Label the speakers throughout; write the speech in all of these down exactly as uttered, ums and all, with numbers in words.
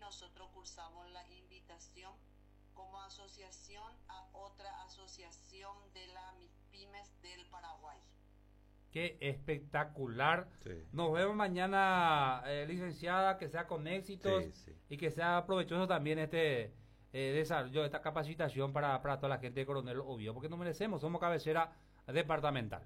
Speaker 1: nosotros cursamos la invitación como asociación a otra asociación de las MIPYMES del Paraguay.
Speaker 2: Qué espectacular.
Speaker 3: Sí.
Speaker 2: Nos vemos mañana, eh, licenciada, que sea con éxitos
Speaker 3: Sí, sí.
Speaker 2: y que sea provechoso también este eh, desarrollo, esta capacitación para, para toda la gente de Coronel Oviedo, porque nos merecemos, somos cabecera departamental.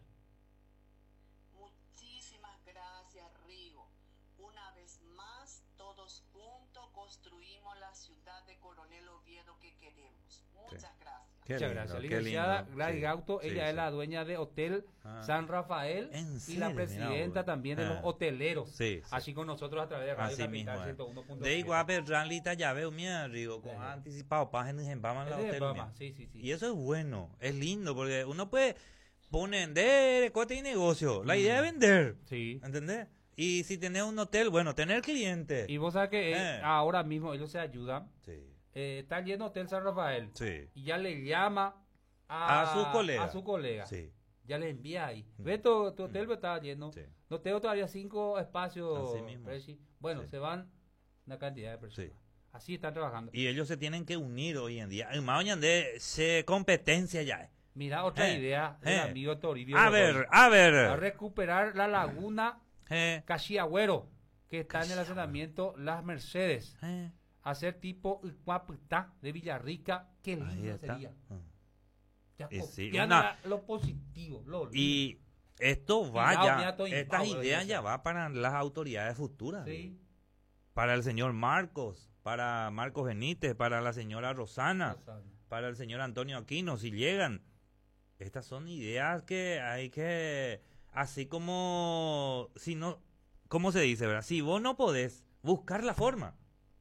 Speaker 1: Muchísimas gracias, Rigo. Una vez más, todos juntos construimos la ciudad de Coronel Oviedo que queremos. Muchas
Speaker 3: Sí.
Speaker 1: gracias.
Speaker 3: Qué
Speaker 2: Muchas
Speaker 3: lindo,
Speaker 2: gracias.
Speaker 3: qué
Speaker 2: Licenciada
Speaker 3: lindo.
Speaker 2: Gladys
Speaker 3: Sí,
Speaker 2: Gauto,
Speaker 3: sí,
Speaker 2: ella
Speaker 3: sí.
Speaker 2: es la dueña de Hotel
Speaker 3: Ah.
Speaker 2: San Rafael
Speaker 3: ¿En
Speaker 2: y
Speaker 3: serio?
Speaker 2: la
Speaker 3: Mirá
Speaker 2: presidenta
Speaker 3: vos.
Speaker 2: también de
Speaker 3: Ah.
Speaker 2: los hoteleros.
Speaker 3: Sí, sí.
Speaker 2: Así con nosotros a través de Radio
Speaker 3: Así
Speaker 2: Capital
Speaker 3: mismo
Speaker 2: ciento uno
Speaker 3: es.
Speaker 2: punto
Speaker 3: De
Speaker 2: siete.
Speaker 3: igual, pero Ranlita ya veo, mira, digo, con
Speaker 2: Eh.
Speaker 3: anticipado, páginas en Bama en la
Speaker 2: Es de
Speaker 3: hotel.
Speaker 2: Bama,
Speaker 3: mira.
Speaker 2: sí, sí, sí.
Speaker 3: Y eso es bueno, es lindo, porque uno puede poner de coste y negocio. La idea es vender,
Speaker 2: Sí.
Speaker 3: ¿entendés? Y si tenés un hotel, bueno, tener clientes.
Speaker 2: Y vos sabés que eh,
Speaker 3: Eh.
Speaker 2: ahora mismo ellos se ayudan.
Speaker 3: Sí,
Speaker 2: Eh, está lleno Hotel San Rafael.
Speaker 3: sí.
Speaker 2: Y ya le llama a,
Speaker 3: A sus colegas.
Speaker 2: A su colega.
Speaker 3: Sí.
Speaker 2: Ya le envía ahí.
Speaker 3: Mm.
Speaker 2: Ve, tu, tu hotel
Speaker 3: Mm.
Speaker 2: está lleno.
Speaker 3: Sí.
Speaker 2: No tengo todavía cinco espacios.
Speaker 3: Así mismo.
Speaker 2: Preci. Bueno,
Speaker 3: Sí.
Speaker 2: se van una cantidad de personas.
Speaker 3: Sí.
Speaker 2: Así están trabajando.
Speaker 3: Y ellos se tienen que unir hoy en día. En de se competencia ya.
Speaker 2: Mira otra
Speaker 3: Eh,
Speaker 2: idea del
Speaker 3: eh.
Speaker 2: amigo Toribio.
Speaker 3: A
Speaker 2: Godoy.
Speaker 3: ver, a
Speaker 2: A
Speaker 3: ver.
Speaker 2: recuperar la laguna
Speaker 3: Eh,
Speaker 2: Cachiagüero, que está en el
Speaker 3: Cachiagüero.
Speaker 2: asentamiento Las Mercedes.
Speaker 3: eh.
Speaker 2: Hacer tipo Icuapitá de Villarrica. Qué
Speaker 3: Ahí
Speaker 2: lindo
Speaker 3: está.
Speaker 2: sería.
Speaker 3: Mm.
Speaker 2: Ya
Speaker 3: Y sí,
Speaker 2: copiando
Speaker 3: una-
Speaker 2: la- lo positivo. Lo lindo.
Speaker 3: Y esto va
Speaker 2: Cuidado,
Speaker 3: ya,
Speaker 2: mira, todo
Speaker 3: estas
Speaker 2: impavo,
Speaker 3: ideas
Speaker 2: ¿no?
Speaker 3: ya va para las autoridades futuras.
Speaker 2: Sí.
Speaker 3: Para el señor Marcos, para Marcos Benítez, para la señora Rosana,
Speaker 2: Rosana.
Speaker 3: para el señor Antonio Aquino, si llegan. Estas son ideas que hay que, así como, si no, ¿cómo se dice, verdad? Si vos no podés, buscar la forma.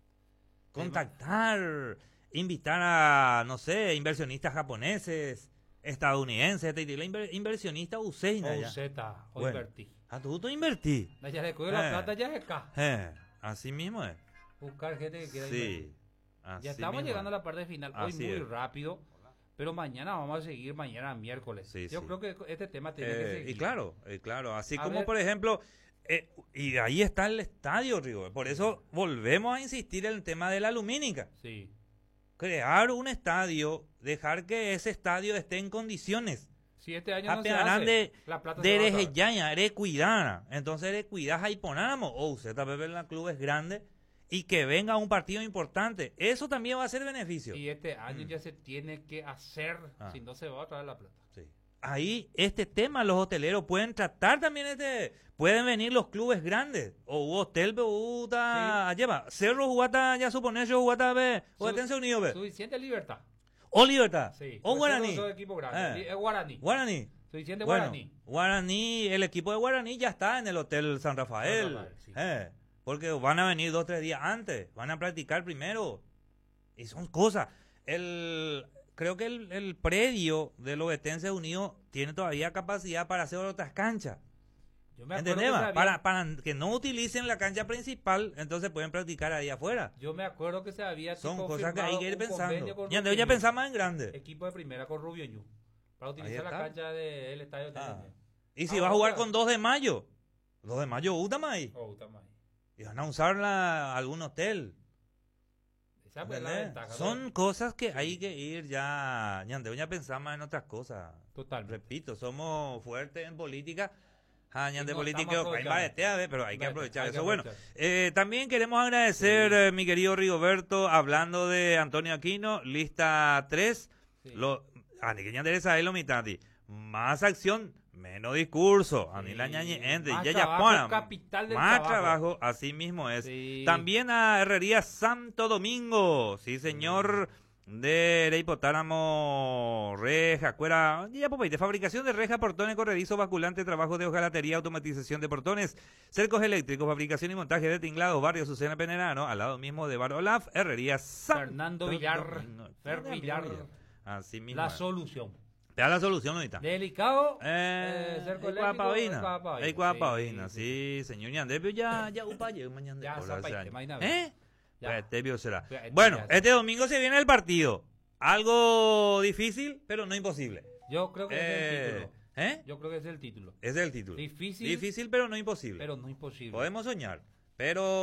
Speaker 3: Contactar, invitar a, no sé, inversionistas japoneses, estadounidenses, te diré, la inver- inversionista Useina
Speaker 2: O
Speaker 3: ya.
Speaker 2: Z, o
Speaker 3: Bueno,
Speaker 2: invertir.
Speaker 3: a tú tú invertí.
Speaker 2: Ya le cogió la
Speaker 3: Eh.
Speaker 2: plata, ya es acá.
Speaker 3: Eh, así mismo es.
Speaker 2: Buscar gente que quiera
Speaker 3: Sí.
Speaker 2: invertir.
Speaker 3: así
Speaker 2: Ya estamos
Speaker 3: mismo
Speaker 2: llegando a
Speaker 3: es.
Speaker 2: la parte final. Hoy
Speaker 3: Así
Speaker 2: muy
Speaker 3: es.
Speaker 2: rápido. Pero mañana vamos a seguir, mañana miércoles.
Speaker 3: Sí,
Speaker 2: Yo
Speaker 3: sí.
Speaker 2: creo que este tema tiene que
Speaker 3: Eh,
Speaker 2: seguir.
Speaker 3: y claro, y claro, así
Speaker 2: A
Speaker 3: como
Speaker 2: ver.
Speaker 3: por ejemplo, eh, y ahí está el estadio, Rigo. Por eso volvemos a insistir en el tema de la lumínica.
Speaker 2: Sí.
Speaker 3: Crear un estadio, dejar que ese estadio esté en condiciones.
Speaker 2: Si este año no se
Speaker 3: Apearán
Speaker 2: hace,
Speaker 3: de
Speaker 2: la plata se va a acabar.
Speaker 3: Derejeyaña, eres cuidar. Entonces eres cuidar ahí ponamos. O usted también en la club es grande y que venga un partido importante. Eso también va a ser beneficio.
Speaker 2: Y este año
Speaker 3: Mm.
Speaker 2: ya se tiene que hacer,
Speaker 3: Ah.
Speaker 2: si no se va a traer la plata.
Speaker 3: Sí. Ahí, este tema, los hoteleros pueden tratar también este. Pueden venir los clubes grandes. O hotel, Beuta, lleva. Cerro Jugata, ya supones yo Jugata, ve. O
Speaker 2: Su-
Speaker 3: Atención Unido, ve.
Speaker 2: Suficiente libertad.
Speaker 3: O Libertad.
Speaker 2: Sí.
Speaker 3: O
Speaker 2: Porque
Speaker 3: Guaraní.
Speaker 2: son dos equipos grandes.
Speaker 3: Eh.
Speaker 2: Es Guaraní.
Speaker 3: Guaraní.
Speaker 2: Suficiente
Speaker 3: Bueno,
Speaker 2: Guaraní.
Speaker 3: Guaraní, el equipo de Guaraní ya está en el Hotel San Rafael.
Speaker 2: San Rafael, sí.
Speaker 3: Eh, porque van a venir dos o tres días antes. Van a practicar primero. Y son cosas. El, creo que el, el predio de los Betenses Unidos tiene todavía capacidad para hacer otras canchas.
Speaker 2: Yo me acuerdo
Speaker 3: ¿Entendés?
Speaker 2: que
Speaker 3: va?
Speaker 2: se había-
Speaker 3: Para, para que no utilicen la cancha principal, entonces pueden practicar ahí afuera.
Speaker 2: Yo me acuerdo que se había
Speaker 3: Son
Speaker 2: tipo
Speaker 3: cosas que hay
Speaker 2: firmado
Speaker 3: que ir
Speaker 2: un convenio
Speaker 3: pensando.
Speaker 2: con
Speaker 3: Ya,
Speaker 2: Rubio
Speaker 3: ya
Speaker 2: Ñu,
Speaker 3: pensamos en grande.
Speaker 2: equipo de primera con Rubio Ñu, para utilizar la
Speaker 3: está.
Speaker 2: cancha del estadio de
Speaker 3: Ah.
Speaker 2: T N T.
Speaker 3: Y si
Speaker 2: Ah,
Speaker 3: va a jugar
Speaker 2: otra.
Speaker 3: con dos de mayo, dos de mayo, Utama ahí.
Speaker 2: Oh, está mal.
Speaker 3: Y van a usarla algún hotel.
Speaker 2: Esa fue la
Speaker 3: ¿Entendés?
Speaker 2: ventaja.
Speaker 3: Son
Speaker 2: ¿no?
Speaker 3: cosas que hay que ir ya. Ya, ya pensamos en otras cosas.
Speaker 2: Totalmente.
Speaker 3: Repito, somos fuertes en política. Ah, ñan
Speaker 2: Y
Speaker 3: de
Speaker 2: no
Speaker 3: política,
Speaker 2: estamos
Speaker 3: hay
Speaker 2: aprovechando.
Speaker 3: baetea, ve, pero hay que
Speaker 2: Vete,
Speaker 3: aprovechar
Speaker 2: hay que
Speaker 3: eso. Bueno,
Speaker 2: aprovechar.
Speaker 3: eh, también queremos agradecer,
Speaker 2: Sí.
Speaker 3: eh, mi querido Rigoberto, hablando de Antonio Aquino, lista tres.
Speaker 2: Sí.
Speaker 3: Lo, Aniqueña Teresa lo mitati. Más acción, menos discurso.
Speaker 2: Sí.
Speaker 3: Anila ñañe ente,
Speaker 2: Más
Speaker 3: ya ya
Speaker 2: trabajo,
Speaker 3: pona.
Speaker 2: capital del
Speaker 3: Más
Speaker 2: trabajo.
Speaker 3: trabajo, así mismo es.
Speaker 2: Sí.
Speaker 3: También a Herrería Santo Domingo, sí señor, de Hipotálamo, reja, cuera, ya popaite, fabricación de reja, portones, corredizo, basculante, trabajo de hojalatería, automatización de portones, cercos eléctricos, fabricación y montaje de tinglados, barrio Susana Penerano, al lado mismo de Bar Olaf, Herrería Santo
Speaker 2: Fernando Villar,
Speaker 3: Domingo.
Speaker 2: Fer Villar.
Speaker 3: Así mismo.
Speaker 2: La
Speaker 3: es.
Speaker 2: solución.
Speaker 3: Te da la solución ahorita.
Speaker 2: Delicado.
Speaker 3: Eh,
Speaker 2: cerco
Speaker 3: el
Speaker 2: eléctrico,
Speaker 3: Cuapavina.
Speaker 2: Cuapavina.
Speaker 3: El Cuapavina,
Speaker 2: Sí,
Speaker 3: sí, señor Ñandé, pero ya, ya, upa, ya, mañana.
Speaker 2: Ya,
Speaker 3: por hace
Speaker 2: zapaite,
Speaker 3: años.
Speaker 2: imagínate.
Speaker 3: ¿Eh?
Speaker 2: Ya.
Speaker 3: Pues, te vio será.
Speaker 2: Ya,
Speaker 3: Bueno,
Speaker 2: ya.
Speaker 3: este domingo se viene el partido. Algo difícil, pero no imposible.
Speaker 2: Yo creo que ese es
Speaker 3: Eh,
Speaker 2: el título.
Speaker 3: ¿Eh?
Speaker 2: Yo creo que ese es el título.
Speaker 3: Ese es el título.
Speaker 2: Difícil.
Speaker 3: Difícil, pero no imposible.
Speaker 2: Pero no imposible.
Speaker 3: Podemos soñar, pero